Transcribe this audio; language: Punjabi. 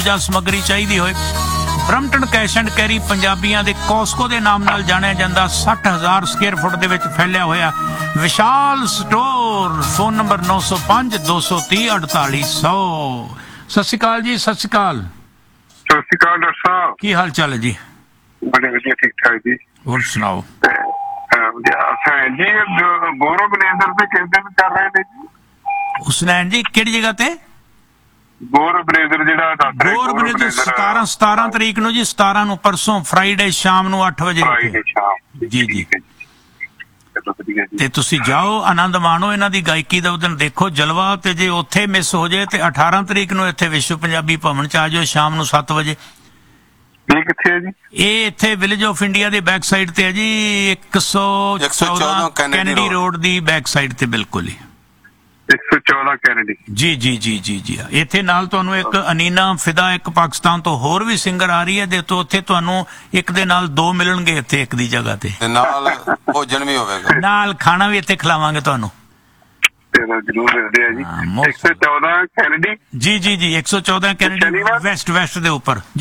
ਜਾਂ ਸਮੱਗਰੀ ਚਾਹੀਦੀ ਹੋਏ, ਬਰਮਟਨ ਕੈਸ਼ ਐਂਡ ਕੈਰੀ ਪੰਜਾਬੀਆਂ ਦੇ ਕੋਸਕੋ ਦੇ ਨਾਮ ਨਾਲ ਜਾਣਿਆ ਜਾਂਦਾ 60,000 ਸਕੁਅਰ ਫੁੱਟ ਦੇ ਵਿੱਚ ਫੈਲਿਆ ਹੋਇਆ ਵਿਸ਼ਾਲ ਸਟੋਰ। Phone number 905 230 4800। ਸਤਿ ਸ਼੍ਰੀ ਅਕਾਲ ਜੀ। ਸਤਿ ਸ਼੍ਰੀ ਅਕਾਲ। ਸਤਿ ਸ਼੍ਰੀ ਅਕਾਲ ਡਾਕਟਰ ਸਾਹਿਬ। ਕੀ ਹਾਲ ਚਾਲ ਹੈ ਜੀ? ਬੜੇ ਵਧੀਆ, ਠੀਕ ਠਾਕ ਜੀ। ਹੋਰ ਸੁਣਾਓ ਜੀ। ਗੌਰਵ ਬਲੇਜ਼ਰ ਤੇ ਕਿਸ ਦਿਨ ਕਰ ਰਹੇ ਨੇ ਜੀ? ਹੁਸਨੈਨ ਜੀ ਕਿਹੜੀ ਜਗ੍ਹਾ ਤੇ? ਗੌਰਵ ਬਲੇਜ਼ਰ ਜਿਹੜਾ ਦੱਸ ਰਹੇ ਗੌਰਵ ਬਲੇਜ਼ਰ 17 ਤਰੀਕ ਨੂੰ ਜੀ, 17 ਨੂੰ ਪਰਸੋਂ ਫਰਾਈਡੇ ਸ਼ਾਮ ਨੂੰ 8 ਵਜੇ। ਜੀ ਜੀ। ਤੇ ਤੁਸੀਂ ਜਾਓ, ਆਨੰਦ ਮਾਣੋ ਇਹਨਾਂ ਦੀ ਗਾਇਕੀ ਦਾ। ਉਦੋਂ ਦੇਖੋ ਜਲਵਾ। ਤੇ ਜੇ ਉੱਥੇ ਮਿਸ ਹੋ ਜਾਏ ਤੇ 18 ਤਰੀਕ ਨੂੰ ਇੱਥੇ ਵਿਸ਼ਵ ਪੰਜਾਬੀ ਭਵਨ ਚ ਆ ਜਾਓ ਸ਼ਾਮ ਨੂੰ 7 ਵਜੇ। ਇਹ ਕਿੱਥੇ ਹੈ ਜੀ? ਇਹ ਇੱਥੇ ਵਿਲੇਜ ਆਫ ਇੰਡੀਆ ਦੇ ਬੈਕ ਸਾਈਡ ਤੇ ਹੈ ਜੀ, 114 ਕੈਨੇਡੀ ਰੋਡ ਦੀ ਬੈਕ ਸਾਈਡ ਤੇ ਬਿਲਕੁਲ ਹੀ। 114 ਕੈਨੇਡੀ। ਜੀ ਜੀ ਜੀ ਜੀ ਜੀ। ਇੱਥੇ ਨਾਲ ਤੁਹਾਨੂੰ ਇੱਕ ਅਨੀਨਾ ਫਿਦਾ, ਇੱਕ ਪਾਕਿਸਤਾਨ ਤੋਂ ਹੋਰ ਵੀ ਸਿੰਗਰ ਆ ਰਹੀ ਹੈ। ਦੇ ਤੋਂ ਉੱਥੇ ਤੁਹਾਨੂੰ ਇੱਕ ਦੇ ਨਾਲ ਦੋ ਮਿਲਣਗੇ ਇੱਥੇ ਇੱਕ ਦੀ ਜਗ੍ਹਾ ਤੇ। ਨਾਲ ਭੋਜਨ ਵੀ ਹੋਵੇਗਾ, ਨਾਲ ਖਾਣਾ ਵੀ ਇੱਥੇ ਖਿਲਾਵਾਂਗੇ ਤੁਹਾਨੂੰ। ਜਰੂਰ ਮਿਲਦੇ ਆ ਜੀ। 114 ਕੈਨੇਡੀ। ਜੀ ਜੀ ਜੀ 114 ਕੈਨੇਡੀ ਵੈਸਟ ਦੇ ਉੱਪਰ।